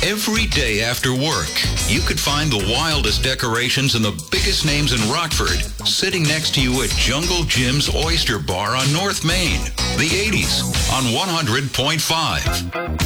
Every day after work, you could find the wildest decorations and the biggest names in Rockford sitting next to you at Jungle Jim's Oyster Bar on North Main. The 80s on 100.5.